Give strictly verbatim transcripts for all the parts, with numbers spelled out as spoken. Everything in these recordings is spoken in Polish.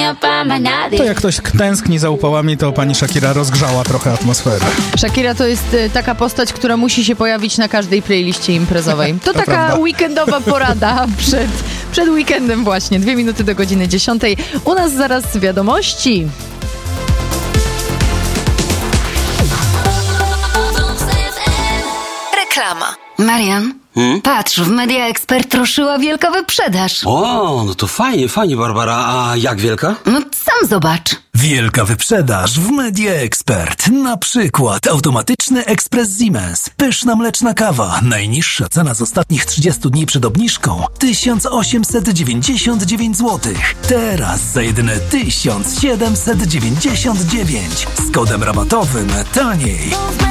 To jak ktoś tęskni za upałami, to pani Shakira rozgrzała trochę atmosferę. Shakira to jest y, taka postać, która musi się pojawić na każdej playliście imprezowej. To, to taka prawda. Weekendowa porada przed, przed weekendem właśnie. Dwie minuty do godziny dziesiątej. U nas zaraz wiadomości. Reklama. Marian, hmm? patrz, w Media Expert ruszyła wielka wyprzedaż. O, no to fajnie, fajnie, Barbara. A jak wielka? No sam zobacz. Wielka wyprzedaż w Media Expert. Na przykład automatyczny ekspres Siemens. Pyszna mleczna kawa. Najniższa cena z ostatnich trzydziestu dni przed obniżką tysiąc osiemset dziewięćdziesiąt dziewięć złotych. Teraz za jedyne tysiąc siedemset dziewięćdziesiąt dziewięć. Z kodem rabatowym taniej.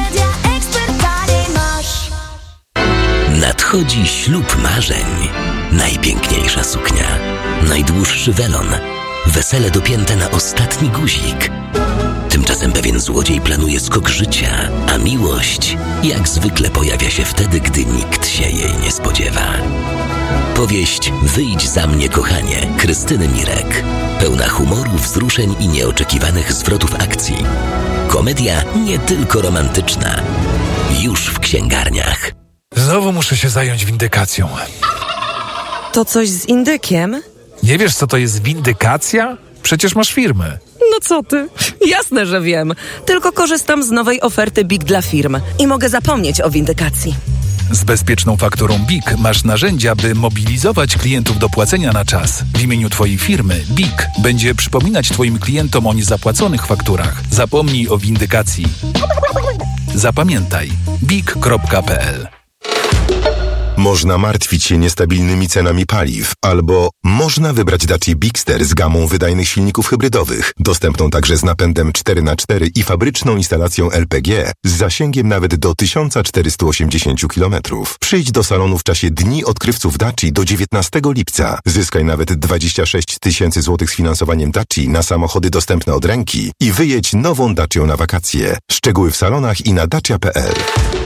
Nadchodzi ślub marzeń. Najpiękniejsza suknia, najdłuższy welon, wesele dopięte na ostatni guzik. Tymczasem pewien złodziej planuje skok życia, a miłość jak zwykle pojawia się wtedy, gdy nikt się jej nie spodziewa. Powieść Wyjdź za mnie, kochanie, Krystyny Mirek. Pełna humoru, wzruszeń i nieoczekiwanych zwrotów akcji. Komedia nie tylko romantyczna. Już w księgarniach. Znowu muszę się zająć windykacją. To coś z indykiem? Nie wiesz, co to jest windykacja? Przecież masz firmę. No co ty? Jasne, że wiem. Tylko korzystam z nowej oferty B I K dla firm i mogę zapomnieć o windykacji. Z bezpieczną fakturą B I K masz narzędzia, by mobilizować klientów do płacenia na czas. W imieniu twojej firmy B I K będzie przypominać twoim klientom o niezapłaconych fakturach. Zapomnij o windykacji. Zapamiętaj B I K kropka p l. Można martwić się niestabilnymi cenami paliw, albo można wybrać Dacia Bigster z gamą wydajnych silników hybrydowych, dostępną także z napędem cztery na cztery i fabryczną instalacją L P G z zasięgiem nawet do tysiąc czterysta osiemdziesiąt kilometrów. Przyjdź do salonu w czasie Dni Odkrywców Daci do dziewiętnastego lipca. Zyskaj nawet dwadzieścia sześć tysięcy złotych z finansowaniem Daci na samochody dostępne od ręki i wyjedź nową Dacią na wakacje. Szczegóły w salonach i na dacia kropka p l.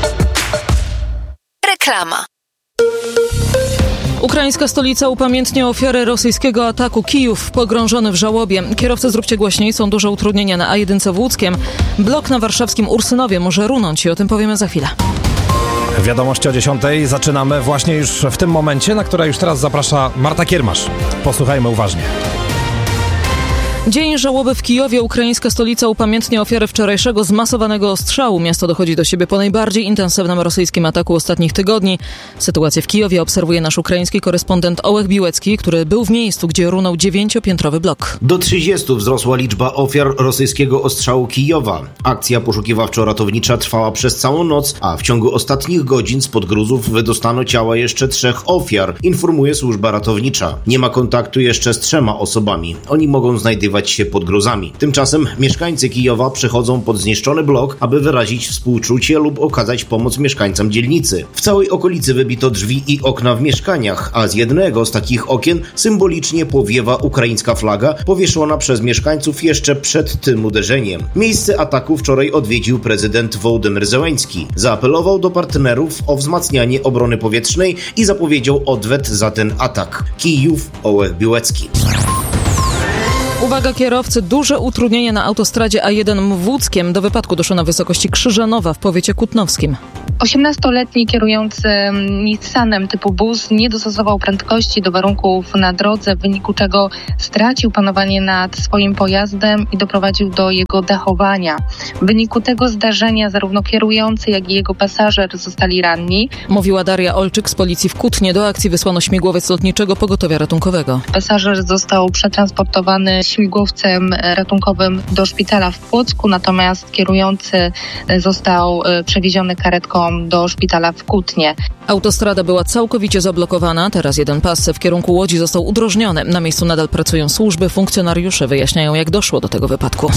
Reklama. Ukraińska stolica upamiętnia ofiary rosyjskiego ataku. Kijów pogrążony w żałobie. Kierowcy, zróbcie głośniej, są duże utrudnienia na A jeden w Łódzkiem. Blok na warszawskim Ursynowie może runąć i o tym powiemy za chwilę. Wiadomości o dziesiątej zaczynamy właśnie już w tym momencie, na które już teraz zaprasza Marta Kiermasz. Posłuchajmy uważnie. Dzień żałoby w Kijowie. Ukraińska stolica upamiętnia ofiary wczorajszego zmasowanego ostrzału. Miasto dochodzi do siebie po najbardziej intensywnym rosyjskim ataku ostatnich tygodni. Sytuację w Kijowie obserwuje nasz ukraiński korespondent Ołech Biłecki, który był w miejscu, gdzie runął dziewięciopiętrowy blok. Do trzydziestu wzrosła liczba ofiar rosyjskiego ostrzału Kijowa. Akcja poszukiwawczo-ratownicza trwała przez całą noc, a w ciągu ostatnich godzin spod gruzów wydostano ciała jeszcze trzech ofiar, informuje służba ratownicza. Nie ma kontaktu jeszcze z trzema osobami. Oni mogą znajdować się pod gruzami. Tymczasem mieszkańcy Kijowa przychodzą pod zniszczony blok, aby wyrazić współczucie lub okazać pomoc mieszkańcom dzielnicy. W całej okolicy wybito drzwi i okna w mieszkaniach, a z jednego z takich okien symbolicznie powiewa ukraińska flaga powieszona przez mieszkańców jeszcze przed tym uderzeniem. Miejsce ataku wczoraj odwiedził prezydent Wołodymyr Zełenski. Zaapelował do partnerów o wzmacnianie obrony powietrznej i zapowiedział odwet za ten atak. Kijów, Ołech Biłecki. Uwaga kierowcy, duże utrudnienie na autostradzie A jeden w Łódzkiem. Do wypadku doszło na wysokości Krzyżanowa w powiecie kutnowskim. osiemnastoletni kierujący Nissanem typu bus nie dostosował prędkości do warunków na drodze, w wyniku czego stracił panowanie nad swoim pojazdem i doprowadził do jego dachowania. W wyniku tego zdarzenia zarówno kierujący, jak i jego pasażer zostali ranni. Mówiła Daria Olczyk z policji w Kutnie. Do akcji wysłano śmigłowiec lotniczego pogotowia ratunkowego. Pasażer został przetransportowany śmigłowcem ratunkowym do szpitala w Płocku, natomiast kierujący został przewieziony karetką do szpitala w Kutnie. Autostrada była całkowicie zablokowana. Teraz jeden pas w kierunku Łodzi został udrożniony. Na miejscu nadal pracują służby. Funkcjonariusze wyjaśniają, jak doszło do tego wypadku.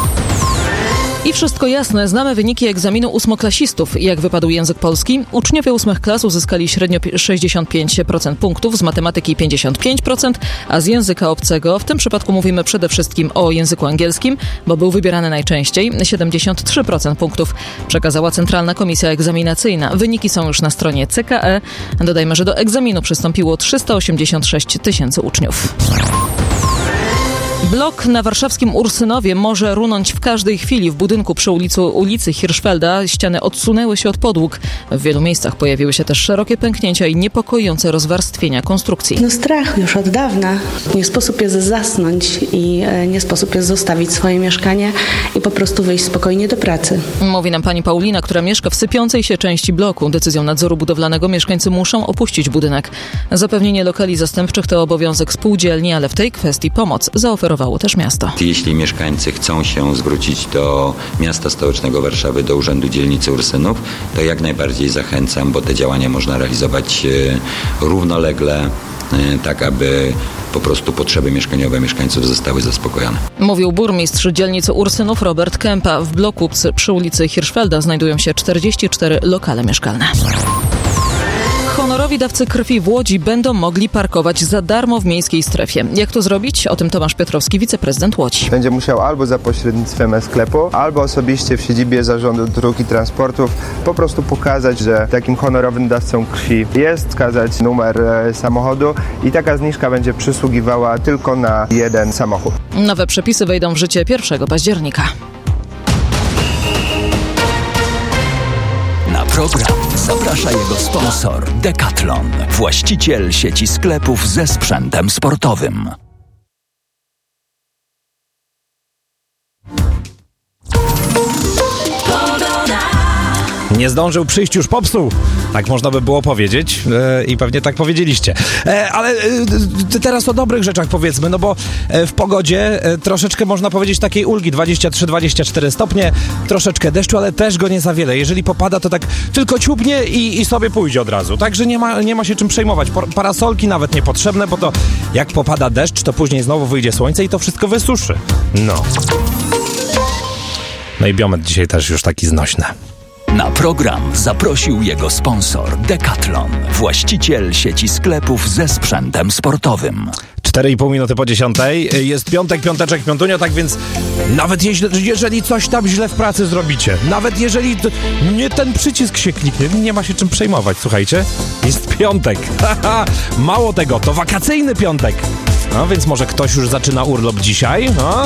I wszystko jasne, znamy wyniki egzaminu ósmoklasistów. Jak wypadł język polski? Uczniowie ósmych klas uzyskali średnio sześćdziesiąt pięć procent punktów, z matematyki pięćdziesiąt pięć procent, a z języka obcego, w tym przypadku mówimy przede wszystkim o języku angielskim, bo był wybierany najczęściej, siedemdziesiąt trzy procent punktów przekazała Centralna Komisja Egzaminacyjna. Wyniki są już na stronie C K E. Dodajmy, że do egzaminu przystąpiło trzysta osiemdziesiąt sześć tysięcy uczniów. Blok na warszawskim Ursynowie może runąć w każdej chwili. W budynku przy ulicy, ulicy Hirschfelda ściany odsunęły się od podłóg. W wielu miejscach pojawiły się też szerokie pęknięcia i niepokojące rozwarstwienia konstrukcji. No strach już od dawna. Nie sposób jest zasnąć i nie sposób jest zostawić swoje mieszkanie i po prostu wyjść spokojnie do pracy. Mówi nam pani Paulina, która mieszka w sypiącej się części bloku. Decyzją nadzoru budowlanego mieszkańcy muszą opuścić budynek. Zapewnienie lokali zastępczych to obowiązek spółdzielni, ale w tej kwestii pomoc zaoferowało też miasto. Jeśli mieszkańcy chcą się zwrócić do miasta stołecznego Warszawy, do Urzędu Dzielnicy Ursynów, to jak najbardziej zachęcam, bo te działania można realizować równolegle, tak aby po prostu potrzeby mieszkaniowe mieszkańców zostały zaspokojone. Mówił burmistrz dzielnicy Ursynów Robert Kępa. W bloku przy ulicy Hirschfelda znajdują się czterdzieści cztery lokale mieszkalne. Honorowi dawcy krwi w Łodzi będą mogli parkować za darmo w miejskiej strefie. Jak to zrobić? O tym Tomasz Piotrowski, wiceprezydent Łodzi. Będzie musiał albo za pośrednictwem sklepu, albo osobiście w siedzibie Zarządu Dróg i Transportów po prostu pokazać, że takim honorowym dawcą krwi jest, wskazać numer e, samochodu i taka zniżka będzie przysługiwała tylko na jeden samochód. Nowe przepisy wejdą w życie pierwszego października. Na program zaprasza jego sponsor Decathlon, właściciel sieci sklepów ze sprzętem sportowym. Nie zdążył przyjść, już popsuł. Tak można by było powiedzieć e, i pewnie tak powiedzieliście. E, ale e, teraz o dobrych rzeczach powiedzmy, no bo e, w pogodzie e, troszeczkę można powiedzieć takiej ulgi, dwadzieścia trzy dwadzieścia cztery stopnie, troszeczkę deszczu, ale też go nie za wiele. Jeżeli popada, to tak tylko ciupnie i, i sobie pójdzie od razu. Także nie ma, nie ma się czym przejmować. Parasolki nawet niepotrzebne, bo to jak popada deszcz, to później znowu wyjdzie słońce i to wszystko wysuszy. No. No i Biomet dzisiaj też już taki znośny. Na program zaprosił jego sponsor Decathlon, właściciel sieci sklepów ze sprzętem sportowym. cztery i pół minuty po dziesiątej. Jest piątek, piąteczek, piątunio, tak więc nawet jeśli, jeżeli coś tam źle w pracy zrobicie, nawet jeżeli t- nie ten przycisk się kliknie, nie ma się czym przejmować, słuchajcie. Jest piątek. Mało tego, to wakacyjny piątek. No więc może ktoś już zaczyna urlop dzisiaj, no?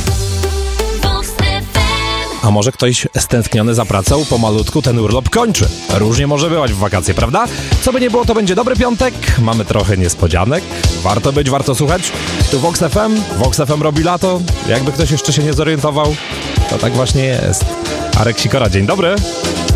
A może ktoś stęskniony za pracą pomalutku ten urlop kończy. Różnie może bywać w wakacje, prawda? Co by nie było, to będzie dobry piątek. Mamy trochę niespodzianek. Warto być, warto słuchać. Tu Vox F M. Vox F M robi lato. Jakby ktoś jeszcze się nie zorientował, to tak właśnie jest. Arek Sikora, dzień dobry.